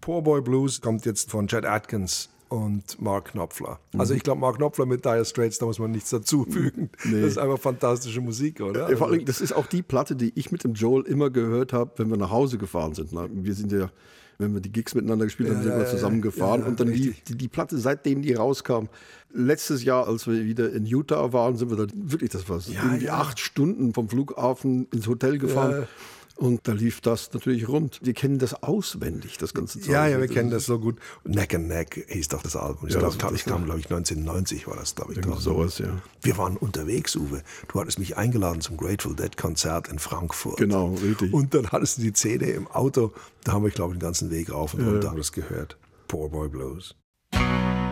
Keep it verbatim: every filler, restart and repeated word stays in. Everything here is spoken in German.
Poor Boy Blues kommt jetzt von Chet Atkins und Mark Knopfler. Also ich glaube, Mark Knopfler mit Dire Straits, da muss man nichts dazufügen. Nee. Das ist einfach fantastische Musik, oder? Vor allem, das ist auch die Platte, die ich mit dem Joel immer gehört habe, wenn wir nach Hause gefahren sind. Wir sind ja, wenn wir die Gigs miteinander gespielt haben, ja, sind wir ja, zusammengefahren. Ja, ja, und dann die, die, die Platte, seitdem die rauskam, letztes Jahr, als wir wieder in Utah waren, sind wir da wirklich, das war ja, irgendwie ja. acht Stunden vom Flughafen ins Hotel gefahren. Ja. Und da lief das natürlich rund. Wir kennen das auswendig, das ganze Zeug. Ja, ja, wir kennen das so gut. Neck and Neck hieß doch das Album. Ich ja, glaube, ich kam, glaube ich, neunzehnhundert war das, glaube ich. Sowas, ja. Wir waren unterwegs, Uwe. Du hattest mich eingeladen zum Grateful Dead Konzert in Frankfurt. Genau, richtig. Und dann hattest du die C D im Auto. Da haben wir, glaube ich, den ganzen Weg rauf und runter ja. das gehört. Poor Boy Blues.